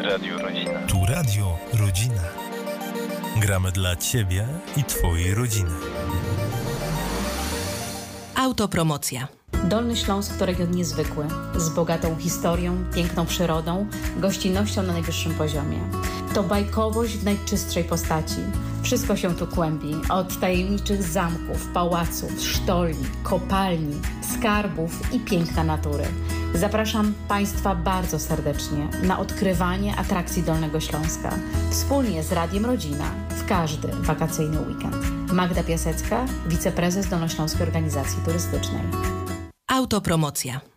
Radio Rodzina. Tu Radio Rodzina. Gramy dla Ciebie i Twojej rodziny. Autopromocja. Dolny Śląsk to region niezwykły, z bogatą historią, piękną przyrodą, gościnnością na najwyższym poziomie. To bajkowość w najczystszej postaci. Wszystko się tu kłębi, od tajemniczych zamków, pałaców, sztolni, kopalni, skarbów i piękna natury. Zapraszam Państwa bardzo serdecznie na odkrywanie atrakcji Dolnego Śląska wspólnie z Radiem Rodzina w każdy wakacyjny weekend. Magda Piasecka, wiceprezes Dolnośląskiej Organizacji Turystycznej. Autopromocja.